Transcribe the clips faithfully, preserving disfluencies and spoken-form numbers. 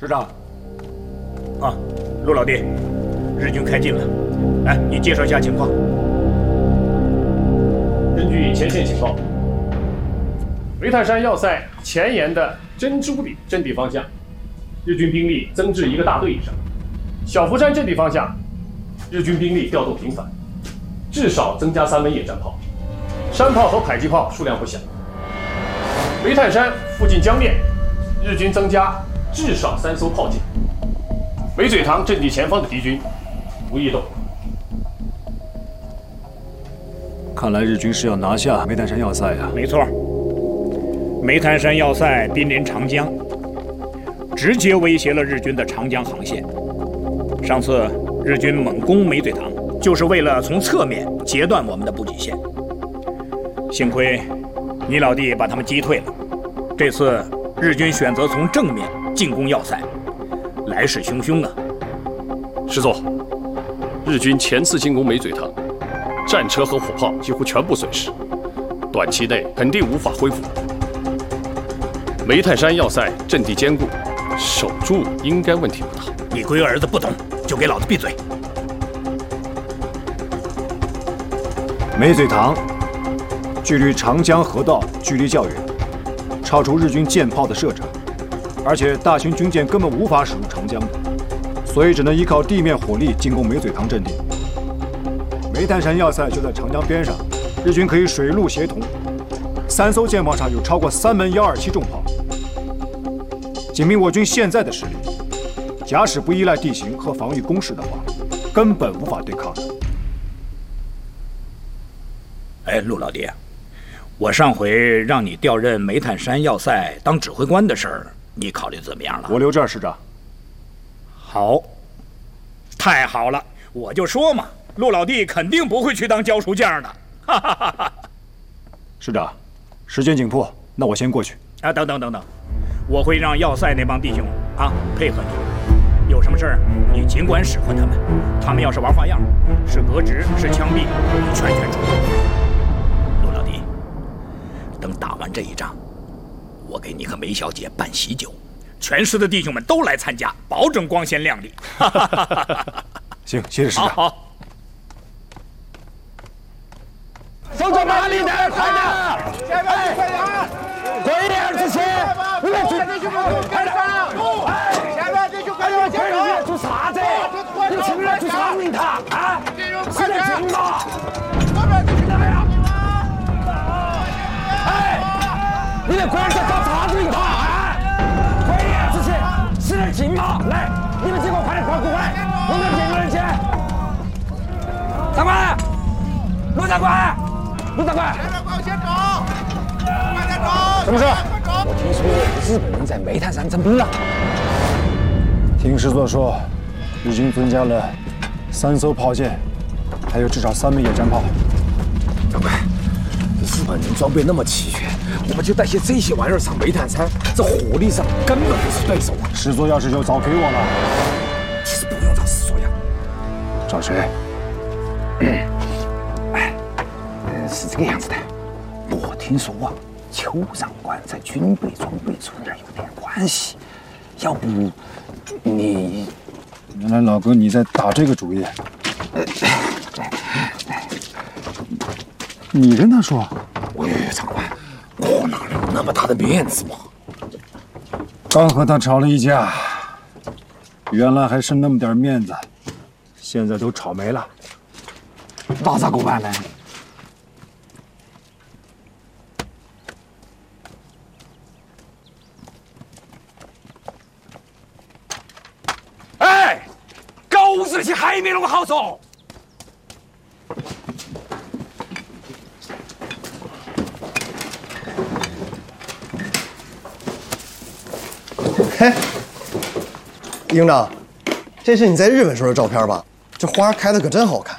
师长。啊，陆老弟，日军开进了，来，你介绍一下情况。 根据前线情报，煤炭山要塞前沿的珍珠里阵地方向，日军兵力增至一个大队以上；小福山阵地方向，日军兵力调动频繁，至少增加三门野战炮，山炮和迫击炮数量不小。煤炭山附近江面，日军增加至少三艘炮舰。煤嘴塘阵地前方的敌军无异动。 看来日军是要拿下煤炭山要塞啊！ 没错，煤炭山要塞濒临长江，直接威胁了日军的长江航线。上次日军猛攻煤嘴塘，就是为了从侧面截断我们的补给线。幸亏你老弟把他们击退了。这次日军选择从正面进攻要塞，来势汹汹啊！ 师座，日军前次进攻煤嘴塘，战车和火炮几乎全部损失，短期内肯定无法恢复。煤炭山要塞阵地坚固，守住应该问题不大。 你龟儿子不懂，就给老子闭嘴！ 煤嘴塘距离长江河道距离较远，超出日军舰炮的射程，而且大型军舰根本无法驶入长江的，所以只能依靠地面火力进攻煤嘴塘阵地。煤炭山要塞就在长江边上，日军可以水陆协同，三艘舰炮上有超过三门幺二七重炮。仅凭我军现在的实力，假使不依赖地形和防御工事的话，根本无法对抗的。 哎，陆老弟，我上回让你调任煤炭山要塞当指挥官的事儿，你考虑怎么样了？ 我留这儿，师长。 好，太好了，我就说嘛，陆老弟肯定不会去当教书匠的。哈哈哈哈！ 师长，时间紧迫，那我先过去。 啊，等等等等，我会让要塞那帮弟兄啊配合你，有什么事儿你尽管使唤他们，他们要是玩花样，是革职是枪毙，你全权处理。陆老弟，等打完这一仗，我给你和梅小姐办喜酒，全师的弟兄们都来参加，保证光鲜亮丽。 行，谢谢师长。 好好。 守着马里的，快点！前面快点！归二这些，你们去快点！前面弟兄快点！前面做啥子？你们出来去苍蝇塔啊？是来劲吗？听到没有？哎，你们快点搞啥子一套啊？归二这些，是来劲吗？来，你们几个快点快过来，我们几个人去。长官，陆长官。陆长官，往前走，快点走！什么事？我听说日本人在煤炭山征兵了。 听师座说，日军增加了三艘炮舰，还有至少三门野战炮。 长官，日本人装备那么齐全，我们就带些这些玩意儿上煤炭山，这火力上根本不是对手啊！ 师座要是就早给我了。 其实不用找师座呀， 找谁？ 是这个样子的，我听说啊，邱长官在军备装备处那儿有点关系，要不你…… 原来老哥你在打这个主意？你跟他说？ 喂，长官，我哪有那么大的面子嘛？ 刚和他吵了一架，原来还剩那么点面子，现在都吵没了， 那咋个办呢？狗日的还没弄好说。 嘿，营长，这是你在日本时候的照片吧？这花开的可真好看。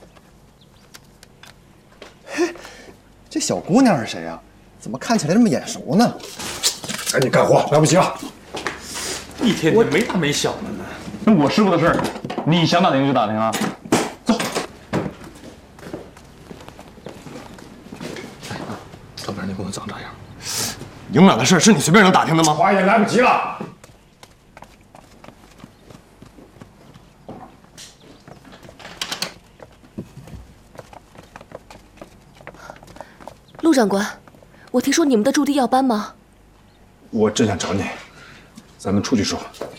嘿，这小姑娘是谁呀？怎么看起来这么眼熟呢？ 赶紧干活，来不及了。 一天天没大没小的呢。那我师傅的事儿，你想打听就打听啊。走。照片那姑娘长这样， 营长的事是你随便能打听的吗？ 话也来不及了。 陆长官，我听说你们的驻地要搬吗？ 我正想找你，咱们出去说。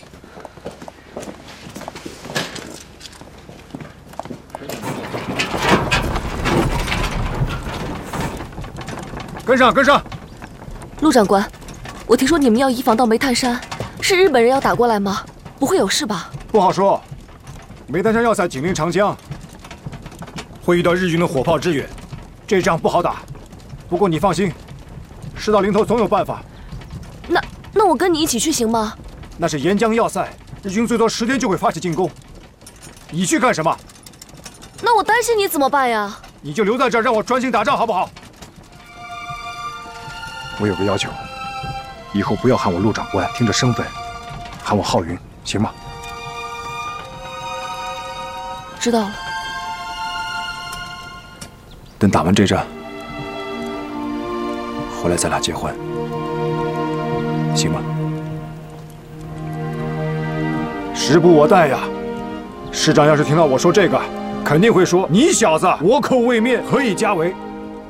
跟上，跟上！ 陆长官，我听说你们要移防到煤炭山，是日本人要打过来吗？不会有事吧？ 不好说。煤炭山要塞紧邻长江，会遇到日军的火炮支援，这仗不好打。不过你放心，事到临头总有办法。 那那我跟你一起去行吗？ 那是沿江要塞，日军最多十天就会发起进攻。你去干什么？ 那我担心你怎么办呀？ 你就留在这儿，让我专心打仗，好不好？我有个要求，以后不要喊我陆长官，听着身份，喊我浩云，行吗？ 知道了。 等打完这仗，回来咱俩结婚，行吗？时不我待呀！师长要是听到我说这个，肯定会说你小子倭寇未灭，何以家为？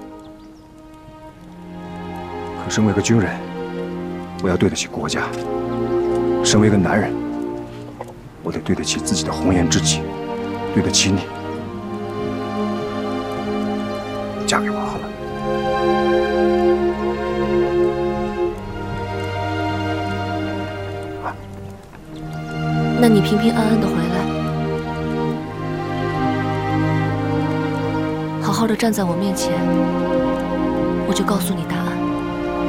可身为个军人，我要对得起国家；身为个男人，我得对得起自己的红颜知己，对得起你。嫁给我好了。啊， 那你平平安安的回来，好好的站在我面前，我就告诉你答案。